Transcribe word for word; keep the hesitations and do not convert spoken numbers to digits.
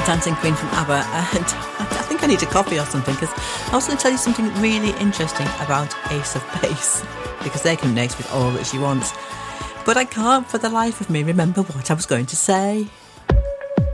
Dancing Queen from ABBA, and I think I need a coffee or something, because I was going to tell you something really interesting about Ace of Base, because they can next with all that she wants. But I can't for the life of me remember what I was going to say.